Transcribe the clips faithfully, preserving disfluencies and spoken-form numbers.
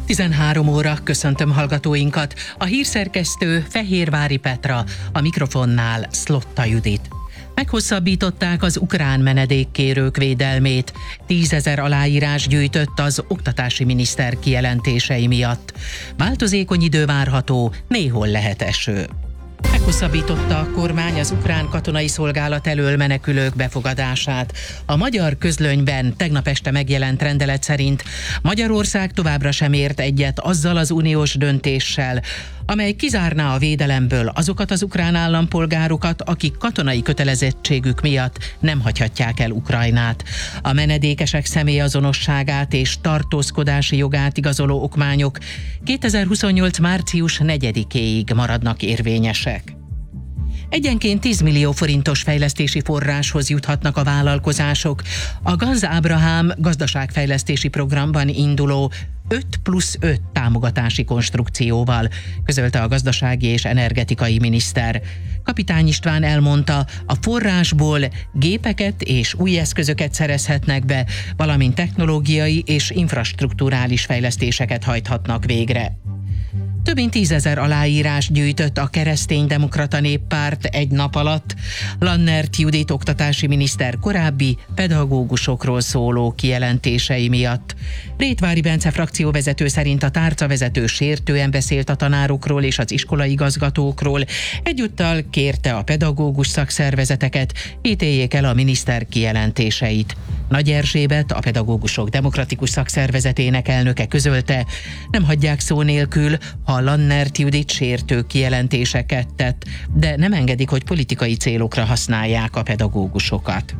tizenhárom óra, köszöntöm hallgatóinkat. A hírszerkesztő Fehérvári Petra, a mikrofonnál Szlotta Judit. Meghosszabbították az ukrán menedékkérők védelmét. Tízezer aláírás gyűjtött az oktatási miniszter kijelentései miatt. Változékony idő várható, néhol lehet eső. Meghosszabbította a kormány az ukrán katonai szolgálat elől menekülők befogadását. A magyar közlönyben tegnap este megjelent rendelet szerint Magyarország továbbra sem ért egyet azzal az uniós döntéssel, amely kizárná a védelemből azokat az ukrán állampolgárokat, akik katonai kötelezettségük miatt nem hagyhatják el Ukrajnát. A menedékesek személyazonosságát és tartózkodási jogát igazoló okmányok kétezer-huszonnyolc március negyedikéig maradnak érvényesek. Egyenként tíz millió forintos fejlesztési forráshoz juthatnak a vállalkozások a Ganz Abraham gazdaságfejlesztési programban induló öt plusz öt támogatási konstrukcióval, közölte a gazdasági és energetikai miniszter. Kapitány István elmondta, a forrásból gépeket és új eszközöket szerezhetnek be, valamint technológiai és infrastrukturális fejlesztéseket hajthatnak végre. Több mint tízezer aláírás gyűjtött a Kereszténydemokrata Néppárt egy nap alatt Lannert Judit oktatási miniszter korábbi pedagógusokról szóló kijelentései miatt. Rétvári Bence frakcióvezető szerint a tárcavezető sértően beszélt a tanárokról és az iskolaigazgatókról, egyúttal kérte a pedagógus szakszervezeteket, ítéljék el a miniszter kijelentéseit. Nagy Erzsébet, a Pedagógusok Demokratikus Szakszervezetének elnöke közölte, nem hagyják szó nélkül, ha Lannert Judit sértő kijelentéseket tett, de nem engedik, hogy politikai célokra használják a pedagógusokat.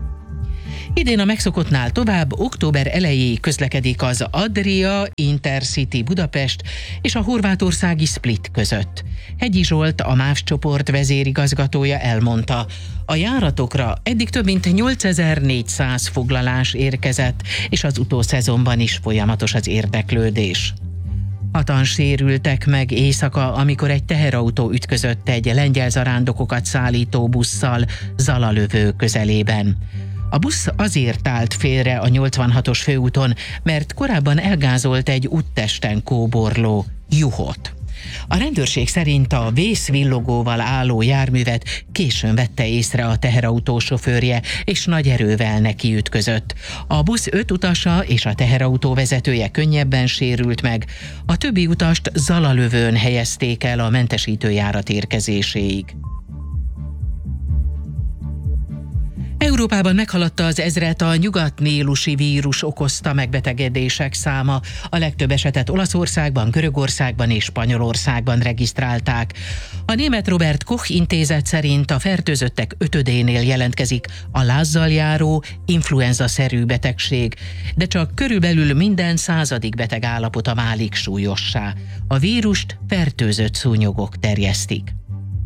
Idén a megszokottnál tovább október elejéig közlekedik az Adria Intercity Budapest és a horvátországi Split között. Hegyi Zsolt, a MÁV csoport vezérigazgatója elmondta, a járatokra eddig több mint nyolcezer-négyszáz foglalás érkezett, és az utószezonban is folyamatos az érdeklődés. Hatan sérültek meg éjszaka, amikor egy teherautó ütközött egy lengyel zarándokokat szállító busszal Zalalövő közelében. A busz azért állt félre a nyolcvanhatos főúton, mert korábban elgázolt egy úttesten kóborló juhot. A rendőrség szerint a vészvillogóval álló járművet későn vette észre a teherautó sofőrje, és nagy erővel nekiütközött. A busz öt utasa és a teherautó vezetője könnyebben sérült meg, a többi utast Zalalövőn helyezték el a mentesítőjárat érkezéséig. Európában meghaladta az ezret a nyugatnílusi vírus okozta megbetegedések száma. A legtöbb esetet Olaszországban, Görögországban és Spanyolországban regisztrálták. A német Robert Koch intézet szerint a fertőzöttek ötödénél jelentkezik a lázzal járó, influenza-szerű betegség, de csak körülbelül minden századik beteg állapota válik súlyossá. A vírust fertőzött szúnyogok terjesztik.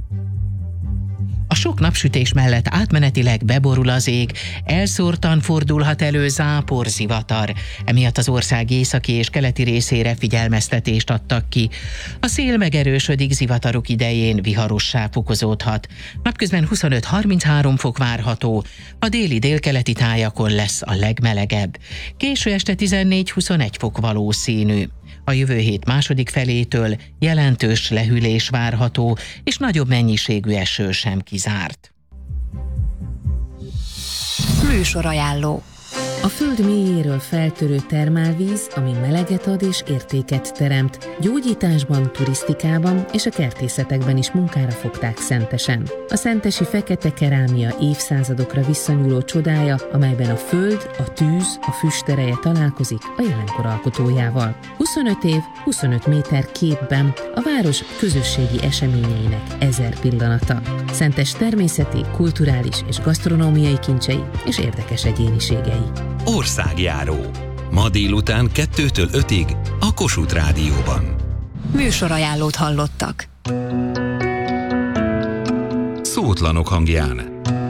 A sok napsütés mellett átmenetileg beborul az ég, elszórtan fordulhat elő záporzivatar. Emiatt az ország északi és keleti részére figyelmeztetést adtak ki. A szél megerősödik, zivatarok idején viharossá fokozódhat. Napközben huszonöt-harminchárom fok várható, a déli délkeleti tájakon lesz a legmelegebb. Késő este tizennégy-huszonegy fok valószínű. A jövő hét második felétől jelentős lehűlés várható, és nagyobb mennyiségű eső sem kizárt. Műsorajánló. A föld mélyéről feltörő termálvíz, ami meleget ad és értéket teremt. Gyógyításban, turisztikában és a kertészetekben is munkára fogták Szentesen. A szentesi fekete kerámia évszázadokra visszanyúló csodája, amelyben a föld, a tűz, a füstereje találkozik a jelenkor alkotójával. huszonöt év, huszonöt méter képben a város közösségi eseményeinek ezer pillanata. Szentes természeti, kulturális és gasztronómiai kincsei és érdekes egyéniségei. Országjáró. Ma délután kettőtől ötig a Kossuth Rádióban. Műsorajánlót hallottak. Szótlanok hangján.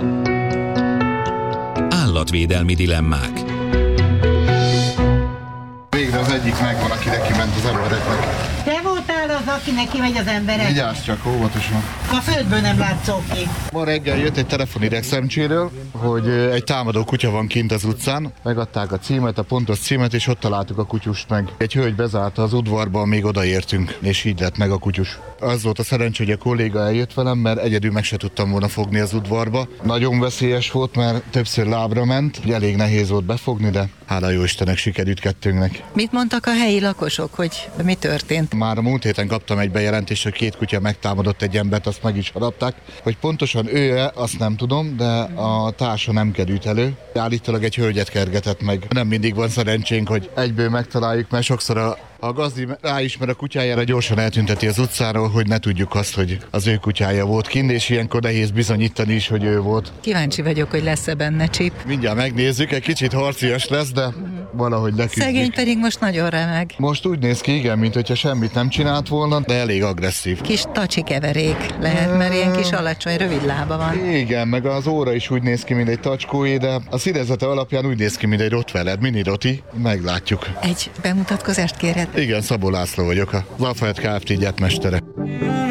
Állatvédelmi dilemmák. Végre az egyik megvan, aki neki ment az embereknek. Te volt Sétál az, aki neki megy az emberek. Vigyázz csak, óvatosan. A földből nem látszok ki. Ma reggel jött egy telefonideg Szemcséről, hogy egy támadó kutya van kint az utcán. Megadták a címet, a pontos címet, és ott találtuk a kutyust meg. Egy hölgy bezárta az udvarba, még odaértünk, és így lett meg a kutyus. Az volt a szerencsé, hogy a kolléga eljött velem, mert egyedül meg se tudtam volna fogni az udvarba. Nagyon veszélyes volt, mert többször lábra ment, elég nehéz volt befogni, de hála jó Istennek sikerült kettőnknek. Mit mondtak a helyi lakosok, hogy mi történt? Már a múlt héten kaptam egy bejelentést, hogy két kutya megtámadott egy embert, azt meg is harapták. Hogy pontosan ő-e, azt nem tudom, de a társa nem került elő. Állítólag egy hölgyet kergetett meg. Nem mindig van szerencsénk, hogy egyből megtaláljuk, mert sokszor a A gazdi ráismer a kutyájára, gyorsan eltünteti az utcáról, hogy ne tudjuk azt, hogy az ő kutyája volt kint, és ilyenkor nehéz bizonyítani is, hogy ő volt. Kíváncsi vagyok, hogy lesz-e benne csip. Mindjárt megnézzük, egy kicsit harcias lesz, de valahogy leküzdjük. Szegény pedig most nagyon remeg. Most úgy néz ki, igen, mint hogyha semmit nem csinált volna, de elég agresszív. Kis tacsi keverék lehet, mert ilyen kis alacsony, rövid lába van. Igen, meg az óra is úgy néz ki, mint egy tacskóé, de a színezete alapján úgy néz ki, mint egy rottweiler, mini roti. Meglátjuk. Egy bemutatkozást kérhet. Igen, Szabó László vagyok, a Lafayette Kft. Gyártmestere.